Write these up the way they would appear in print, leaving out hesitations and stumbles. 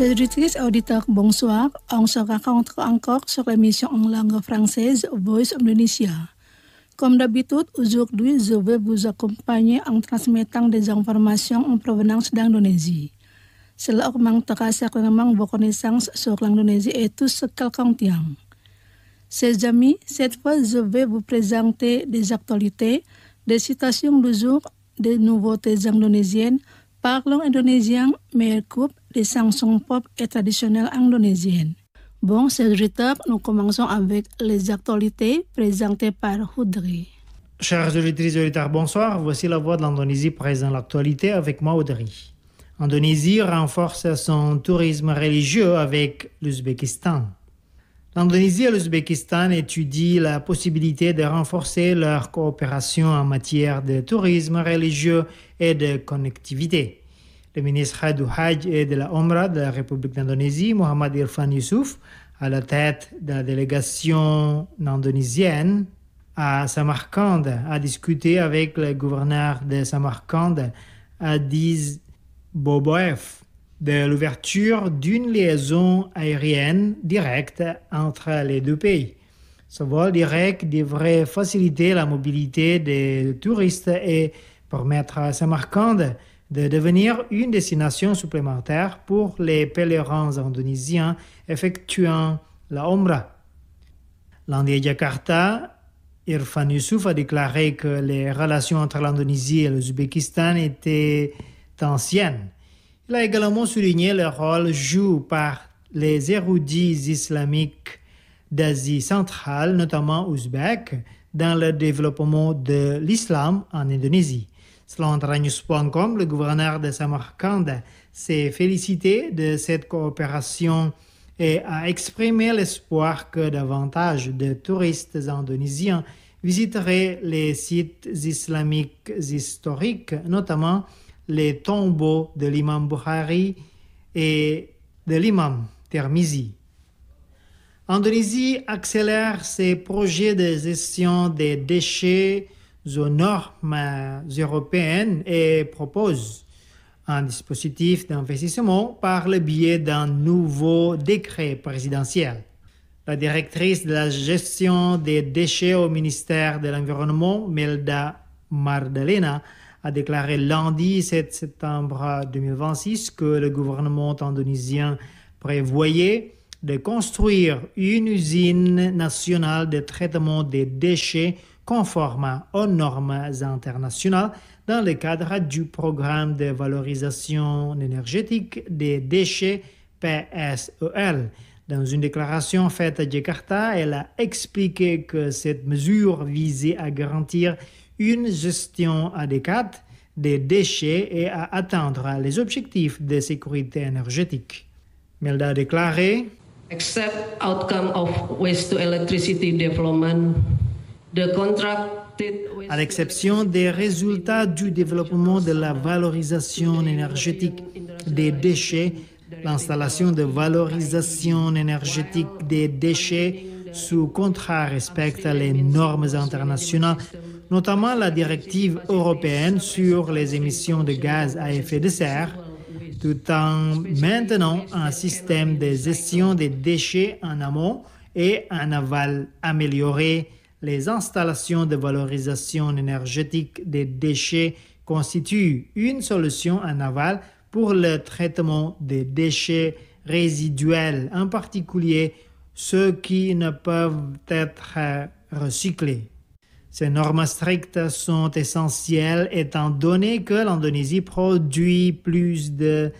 Chers auditrices et auditeurs, bonsoir. On se rencontre encore sur l'émission en langue française Voice Indonesia. Comme d'habitude, aujourd'hui, je vais vous accompagner en transmettant des informations en provenance d'Indonésie. Cela augmentera certainement vos connaissances sur l'Indonésie et tout ce qu'elle contient. Chers amis, cette fois, je vais vous présenter des actualités, des citations du jour, des nouveautés indonésiennes, parlons indonésien, meilleure coupe, des chansons pop et traditionnelles indonésiennes. Bon, chers auditeurs, nous commençons avec les actualités présentées par Houdri. Chers auditrices et auditeurs, bonsoir. Voici la voix de l'Indonésie présente l'actualité avec moi, Houdri. L'Indonésie renforce son tourisme religieux avec l'Ouzbékistan. L'Indonésie et l'Ouzbékistan étudient la possibilité de renforcer leur coopération en matière de tourisme religieux et de connectivité. Le ministre du Hajj et de la Omra de la République d'Indonésie, Muhammad Irfan Yusuf, à la tête de la délégation indonésienne à Samarcande, a discuté avec le gouverneur de Samarcande, Adiz Boboev, de l'ouverture d'une liaison aérienne directe entre les deux pays. Ce vol direct devrait faciliter la mobilité des touristes et permettre à Samarcande de devenir une destination supplémentaire pour les pèlerins indonésiens effectuant la Omra. Lundi à Jakarta, Irfan Yusuf a déclaré que les relations entre l'Indonésie et l'Ouzbékistan étaient anciennes. Il a également souligné le rôle joué par les érudits islamiques d'Asie centrale, notamment ouzbeks, dans le développement de l'islam en Indonésie. Selon Tranews.com, le gouverneur de Samarcande s'est félicité de cette coopération et a exprimé l'espoir que davantage de touristes indonésiens visiteraient les sites islamiques historiques, notamment les tombeaux de l'imam Bukhari et de l'imam Tirmizi. L'Indonésie accélère ses projets de gestion des déchets aux normes européennes et propose un dispositif d'investissement par le biais d'un nouveau décret présidentiel. La directrice de la gestion des déchets au ministère de l'Environnement, Melda Mardalena, a déclaré lundi 7 septembre 2026 que le gouvernement indonésien prévoyait de construire une usine nationale de traitement des déchets conforme aux normes internationales dans le cadre du programme de valorisation énergétique des déchets PSEL. Dans une déclaration faite à Jakarta, elle a expliqué que cette mesure visait à garantir une gestion adéquate des déchets et à atteindre les objectifs de sécurité énergétique. Melda a déclaré: Except outcome of waste to electricity development, the contracted à l'exception des résultats du développement de la valorisation énergétique des déchets, l'installation de valorisation énergétique des déchets sous contrat respecte les normes internationales, notamment la directive européenne sur les émissions de gaz à effet de serre, tout en maintenant un système de gestion des déchets en amont et en aval amélioré. Les installations de valorisation énergétique des déchets constituent une solution en aval pour le traitement des déchets résiduels, en particulier ceux qui ne peuvent être recyclés. Ces normes strictes sont essentielles étant donné que l'Indonésie produit plus de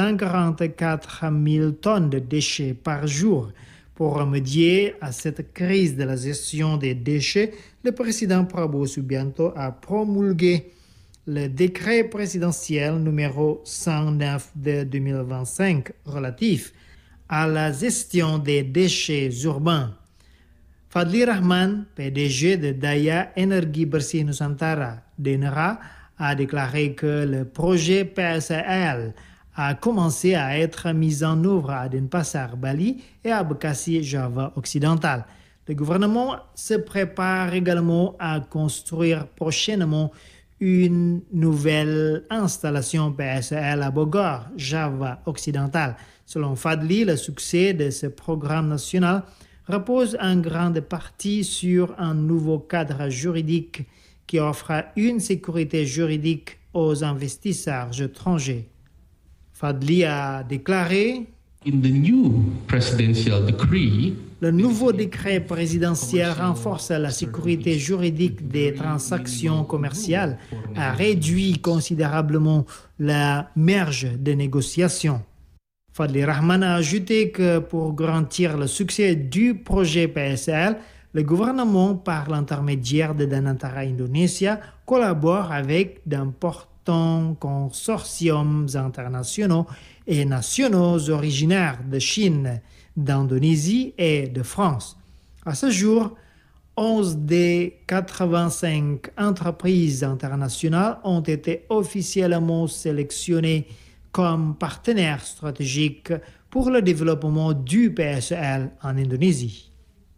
144 000 tonnes de déchets par jour. Pour remédier à cette crise de la gestion des déchets, le président Prabowo Subianto a promulgué le décret présidentiel numéro 109 de 2025 relatif à la gestion des déchets urbains. Fadli Rahman, PDG de Daya Energi Bersih Nusantara, DENERA, a déclaré que le projet PSEL a commencé à être mis en œuvre à Denpasar, Bali et à Bekasi, Java occidental. Le gouvernement se prépare également à construire prochainement une nouvelle installation PSEL à Bogor, Java occidental. Selon Fadli, le succès de ce programme national repose en grande partie sur un nouveau cadre juridique qui offre une sécurité juridique aux investisseurs étrangers. Fadli a déclaré: In the new presidential decree, le nouveau décret présidentiel renforce la sécurité juridique des transactions commerciales, a réduit considérablement la marge de négociation. Fadli Rahman a ajouté que pour garantir le succès du projet PSL, le gouvernement, par l'intermédiaire de Danantara Indonesia, collabore avec d'importants consortiums internationaux et nationaux originaires de Chine, d'Indonésie et de France. À ce jour, 11 des 85 entreprises internationales ont été officiellement sélectionnées comme partenaires stratégiques pour le développement du PSEL en Indonésie.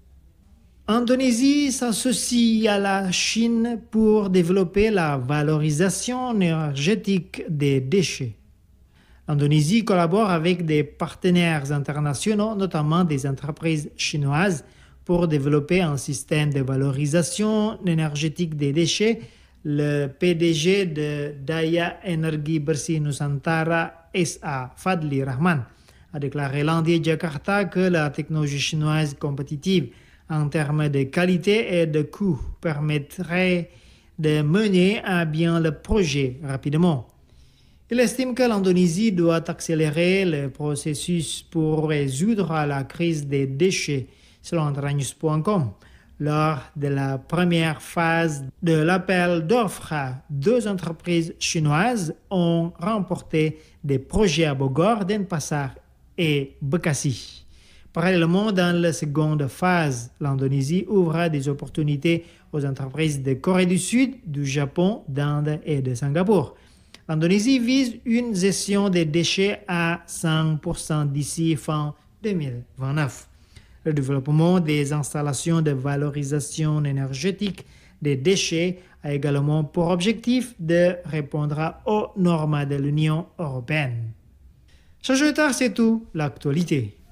Indonésie s'associe à la Chine pour développer la valorisation énergétique des déchets. L'Indonésie collabore avec des partenaires internationaux, notamment des entreprises chinoises, pour développer un système de valorisation énergétique des déchets. Le PDG de Daya Energi Bersih Nusantara SA, Fadli Rahman, a déclaré lundi à Jakarta que la technologie chinoise compétitive en termes de qualité et de coût permettrait de mener à bien le projet rapidement. Il estime que l'Indonésie doit accélérer le processus pour résoudre la crise des déchets, selon Internews.com. Lors de la première phase de l'appel d'offres, 2 entreprises chinoises ont remporté des projets à Bogor, Denpasar et Bekasi. Parallèlement, dans la seconde phase, l'Indonésie ouvre des opportunités aux entreprises de Corée du Sud, du Japon, d'Inde et de Singapour. L'Indonésie vise une gestion des déchets à 100% d'ici fin 2029. Le développement des installations de valorisation énergétique des déchets a également pour objectif de répondre aux normes de l'Union européenne. Chers auditeurs, c'est tout l'actualité.